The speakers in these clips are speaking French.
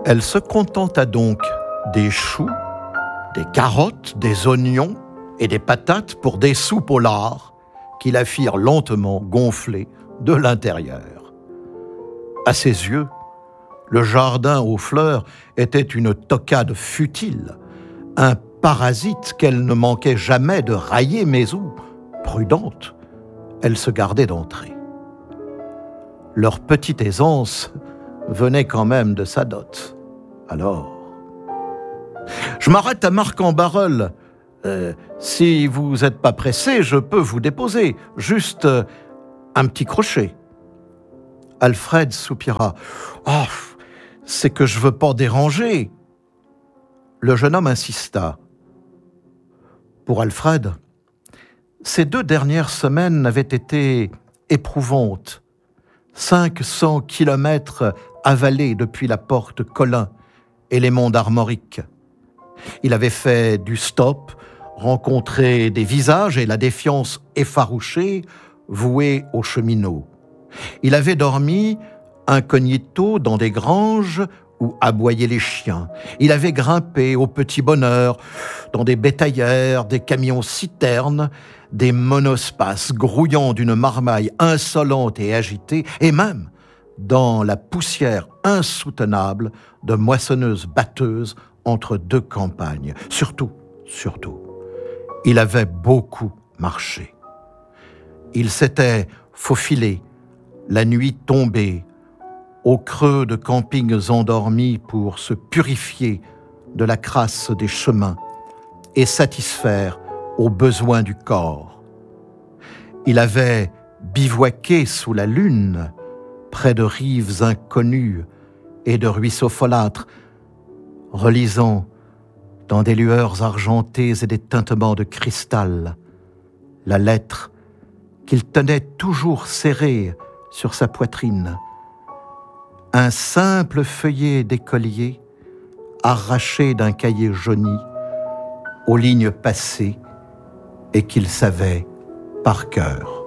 Elle se contenta donc des choux, des carottes, des oignons et des patates pour des soupes au lard qui la firent lentement gonfler de l'intérieur. À ses yeux, le jardin aux fleurs était une toquade futile, un parasite qu'elle ne manquait jamais de railler, mais où, prudente, elle se gardait d'entrer. Leur petite aisance venait quand même de sa dot. Alors, je m'arrête à Marc-en-Barœul. Si vous n'êtes pas pressé, je peux vous déposer. Juste un petit crochet. Alfred soupira. « Oh, c'est que je veux pas déranger. » Le jeune homme insista. Pour Alfred, ces 2 dernières semaines avaient été éprouvantes. 500 kilomètres avalés depuis la porte Colin et les monts d'Armorique. Il avait fait du stop, rencontré des visages et la défiance effarouchée vouée aux cheminots. Il avait dormi incognito dans des granges où aboyaient les chiens. Il avait grimpé au petit bonheur dans des bétaillères, des camions-citernes, des monospaces grouillant d'une marmaille insolente et agitée, et même dans la poussière insoutenable de moissonneuses batteuses entre 2 campagnes. Surtout, il avait beaucoup marché. Il s'était faufilé, la nuit tombée, au creux de campings endormis pour se purifier de la crasse des chemins et satisfaire aux besoins du corps. Il avait bivouaqué sous la lune, près de rives inconnues et de ruisseaux folâtres, relisant dans des lueurs argentées et des tintements de cristal la lettre qu'il tenait toujours serrée sur sa poitrine, un simple feuillet d'écolier arraché d'un cahier jauni aux lignes passées et qu'il savait par cœur.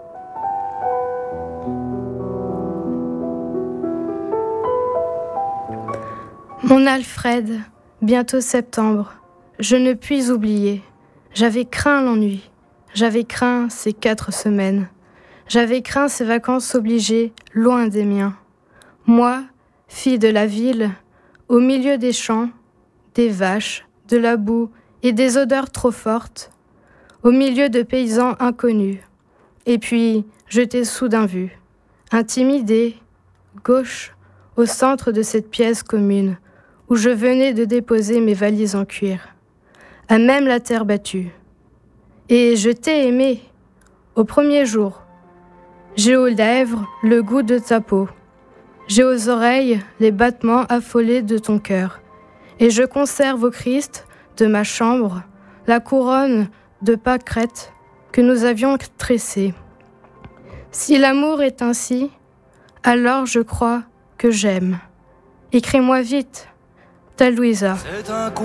Mon Alfred, bientôt septembre, je ne puis oublier. J'avais craint l'ennui, j'avais craint ces 4 semaines, j'avais craint ces vacances obligées, loin des miens. Moi, fille de la ville, au milieu des champs, des vaches, de la boue et des odeurs trop fortes, au milieu de paysans inconnus. Et puis, je t'ai soudain vu, intimidée, gauche, au centre de cette pièce commune, où je venais de déposer mes valises en cuir, à même la terre battue. Et je t'ai aimé, au premier jour. J'ai aux lèvres le goût de ta peau. J'ai aux oreilles les battements affolés de ton cœur. Et je conserve au Christ de ma chambre la couronne de pâquerettes que nous avions tressée. Si l'amour est ainsi, alors je crois que j'aime. Écris-moi vite, ta Louisa.